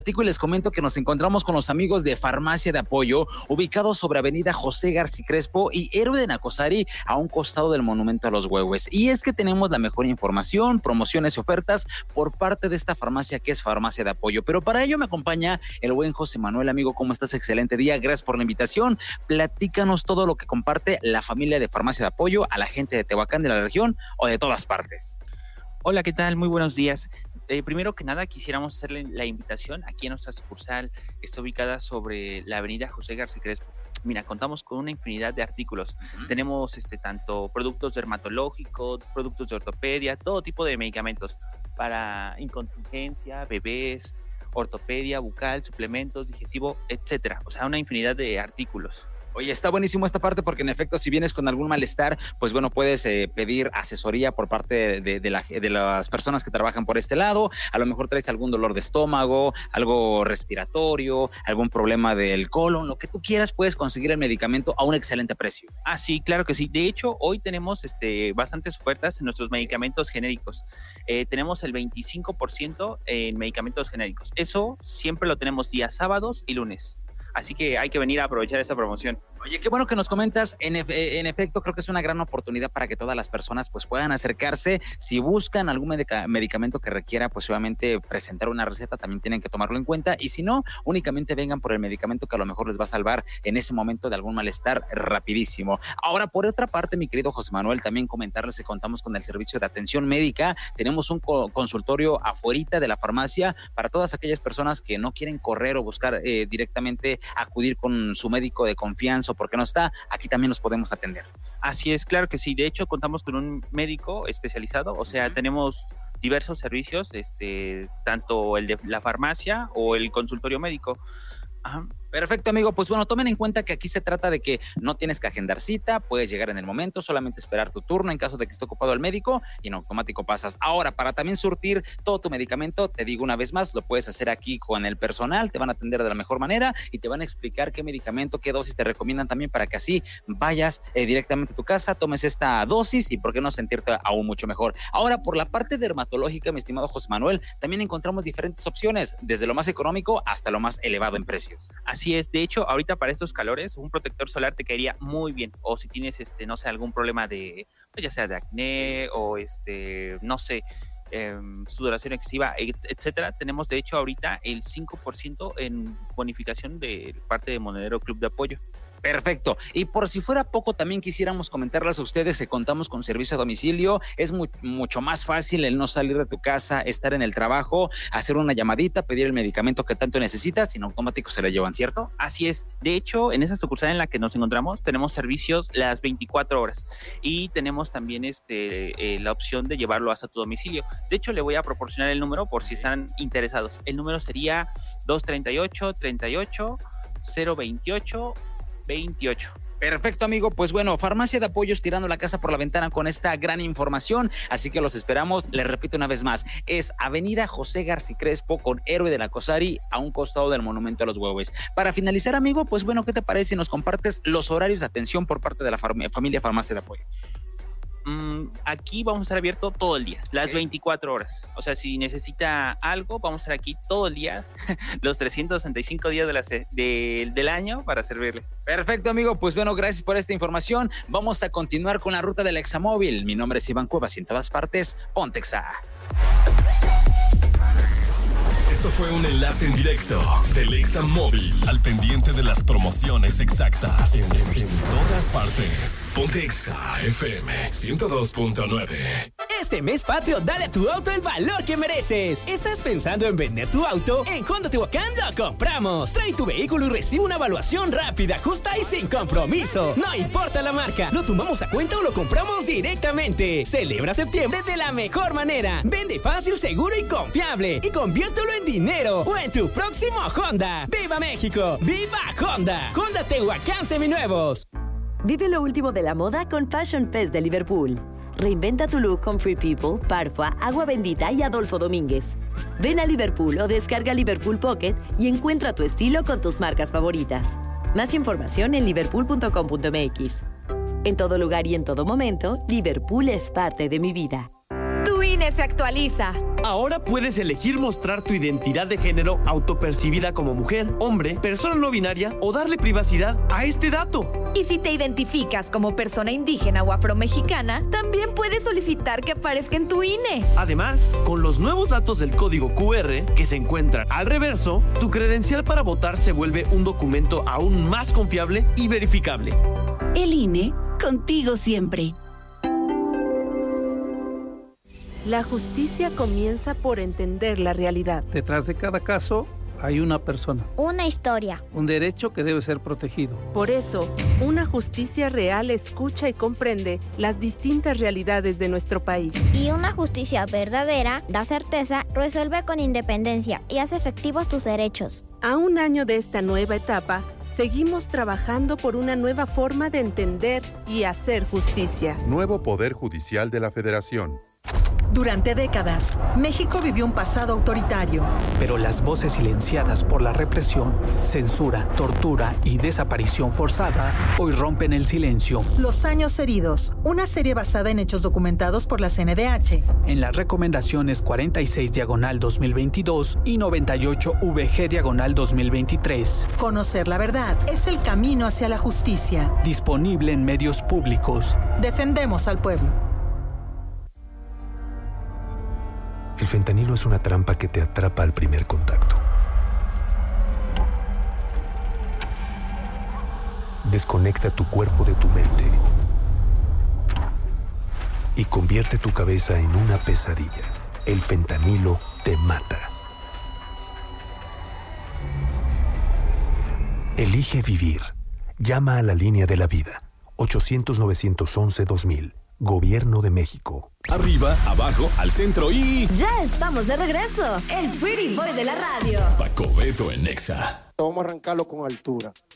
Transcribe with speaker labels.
Speaker 1: Y les comento que nos encontramos con los amigos de Farmacia de Apoyo, ubicados sobre Avenida José García Crespo y Héroe de Nacosari, a un costado del Monumento a los Huehues. Y es que tenemos la mejor información, promociones y ofertas por parte de esta farmacia que es Farmacia de Apoyo. Pero para ello me acompaña el buen José Manuel. Amigo, ¿cómo estás? Excelente día, gracias por la invitación. Platícanos todo lo que comparte la familia de Farmacia de Apoyo a la gente de Tehuacán, de la región o de todas partes.
Speaker 2: Hola, ¿qué tal? Muy buenos días. Primero que nada, quisiéramos hacerle la invitación aquí a nuestra sucursal. Está ubicada sobre la avenida José García Crespo. Mira, contamos con una infinidad de artículos. Tenemos tanto productos dermatológicos, productos de ortopedia, todo tipo de medicamentos para incontinencia, bebés, ortopedia, bucal, suplementos, digestivo, etcétera. O sea, una infinidad de artículos.
Speaker 1: Oye, está buenísimo esta parte porque en efecto, si vienes con algún malestar, pues bueno, puedes pedir asesoría por parte de las personas que trabajan por este lado. A lo mejor traes algún dolor de estómago, algo respiratorio, algún problema del colon, lo que tú quieras, puedes conseguir el medicamento a un excelente precio.
Speaker 2: Ah, sí, claro que sí. De hecho, hoy tenemos bastantes ofertas en nuestros medicamentos genéricos. Tenemos el 25% en medicamentos genéricos. Eso siempre lo tenemos días sábados y lunes. Así que hay que venir a aprovechar esa promoción.
Speaker 1: Oye, qué bueno que nos comentas. En efecto, creo que es una gran oportunidad para que todas las personas pues puedan acercarse. Si buscan algún medicamento que requiera, pues obviamente presentar una receta, también tienen que tomarlo en cuenta. Y si no, únicamente vengan por el medicamento que a lo mejor les va a salvar en ese momento de algún malestar rapidísimo. Ahora, por otra parte, mi querido José Manuel, también comentarles que contamos con el servicio de atención médica. Tenemos un consultorio afuerita de la farmacia para todas aquellas personas que no quieren correr o buscar directamente acudir con su médico de confianza, porque no está, aquí también los podemos atender.
Speaker 2: Así es, claro que sí. De hecho, contamos con un médico especializado, o sea, tenemos diversos servicios, tanto el de la farmacia o el consultorio médico. Ajá.
Speaker 1: Perfecto, amigo. Pues bueno, tomen en cuenta que aquí se trata de que no tienes que agendar cita, puedes llegar en el momento, solamente esperar tu turno en caso de que esté ocupado el médico y en automático pasas. Ahora, para también surtir todo tu medicamento, te digo una vez más, lo puedes hacer aquí con el personal, te van a atender de la mejor manera y te van a explicar qué medicamento, qué dosis te recomiendan también para que así vayas directamente a tu casa, tomes esta dosis y por qué no sentirte aún mucho mejor. Ahora, por la parte dermatológica, mi estimado José Manuel, también encontramos diferentes opciones, desde lo más económico hasta lo más elevado en precios.
Speaker 2: Así es, de hecho, ahorita para estos calores, un protector solar te caería muy bien. O si tienes, no sé, algún problema de, ya sea de acné o, no sé, sudoración excesiva, etcétera, tenemos de hecho ahorita el 5% en bonificación de parte de Monedero Club de Apoyo.
Speaker 1: Perfecto. Y por si fuera poco, también quisiéramos comentarles a ustedes que contamos con servicio a domicilio. Es mucho más fácil el no salir de tu casa, estar en el trabajo, hacer una llamadita, pedir el medicamento que tanto necesitas y en automático se lo llevan, ¿cierto?
Speaker 2: Así es. De hecho, en esa sucursal en la que nos encontramos, tenemos servicios las 24 horas y tenemos también la opción de llevarlo hasta tu domicilio. De hecho, le voy a proporcionar el número por si están interesados. El número sería 238-38-028-28.
Speaker 1: Perfecto, amigo. Pues bueno, Farmacia de Apoyos tirando la casa por la ventana con esta gran información, así que los esperamos. Les repito una vez más, es Avenida José García Crespo con Héroe de Nacosari a un costado del Monumento a los Huehues. Para finalizar, amigo, pues bueno, ¿qué te parece si nos compartes los horarios de atención por parte de la familia Farmacia de Apoyo?
Speaker 2: Aquí vamos a estar abiertos todo el día, las 24 horas. O sea, si necesita algo, vamos a estar aquí todo el día, los 365 días del año para servirle.
Speaker 1: Perfecto, amigo. Pues bueno, gracias por esta información. Vamos a continuar con la ruta del Examóvil. Mi nombre es Iván Cuevas y en todas partes, ponte Exa.
Speaker 3: Esto fue un enlace en directo del Examóvil. Al pendiente de las promociones exactas. En todas partes. Ponte Exa FM 102.9.
Speaker 4: Este mes patrio, dale a tu auto el valor que mereces. ¿Estás pensando en vender tu auto? En Honda Tehuacán lo compramos. Trae tu vehículo y recibe una evaluación rápida, justa y sin compromiso. No importa la marca, lo tumbamos a cuenta o lo compramos directamente. Celebra septiembre de la mejor manera. Vende fácil, seguro y confiable. Y conviértelo en dinero o en tu próximo Honda. ¡Viva México! ¡Viva Honda! Honda Tehuacán Seminuevos.
Speaker 5: Vive lo último de la moda con Fashion Fest de Liverpool. Reinventa tu look con Free People, Parfua, Agua Bendita y Adolfo Domínguez. Ven a Liverpool o descarga Liverpool Pocket y encuentra tu estilo con tus marcas favoritas. Más información en liverpool.com.mx. En todo lugar y en todo momento, Liverpool es parte de mi vida.
Speaker 6: Tu INE se actualiza. Ahora puedes elegir mostrar tu identidad de género autopercibida como mujer, hombre, persona no binaria o darle privacidad a este dato.
Speaker 7: Y si te identificas como persona indígena o afromexicana, también puedes solicitar que aparezca en tu INE.
Speaker 6: Además, con los nuevos datos del código QR que se encuentran al reverso, tu credencial para votar se vuelve un documento aún más confiable y verificable.
Speaker 8: El INE, contigo siempre.
Speaker 9: La justicia comienza por entender la realidad.
Speaker 10: Detrás de cada caso hay una persona.
Speaker 11: Una historia.
Speaker 10: Un derecho que debe ser protegido.
Speaker 9: Por eso, una justicia real escucha y comprende las distintas realidades de nuestro país.
Speaker 11: Y una justicia verdadera da certeza, resuelve con independencia y hace efectivos tus derechos.
Speaker 9: A un año de esta nueva etapa, seguimos trabajando por una nueva forma de entender y hacer justicia.
Speaker 12: Nuevo Poder Judicial de la Federación.
Speaker 13: Durante décadas, México vivió un pasado autoritario.
Speaker 14: Pero las voces silenciadas por la represión, censura, tortura y desaparición forzada hoy rompen el silencio.
Speaker 13: Los años heridos, una serie basada en hechos documentados por la CNDH.
Speaker 14: En las recomendaciones 46/2022 y 98VG/2023.
Speaker 13: Conocer la verdad es el camino hacia la justicia.
Speaker 14: Disponible en medios públicos.
Speaker 13: Defendemos al pueblo.
Speaker 15: El fentanilo es una trampa que te atrapa al primer contacto. Desconecta tu cuerpo de tu mente y convierte tu cabeza en una pesadilla. El fentanilo te mata. Elige vivir. Llama a la línea de la vida. 800-911-2000. Gobierno de México.
Speaker 3: Arriba, abajo, al centro y...
Speaker 7: ¡Ya estamos de regreso! El Pretty Boy de la radio.
Speaker 3: Paco Beto en Nexa.
Speaker 16: Vamos a arrancarlo con altura.